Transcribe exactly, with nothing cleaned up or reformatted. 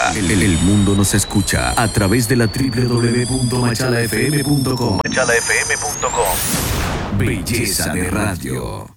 Machala. El, el mundo nos escucha a través de la doble u doble u doble u punto machala f m punto com. machala f m punto com. Belleza de radio.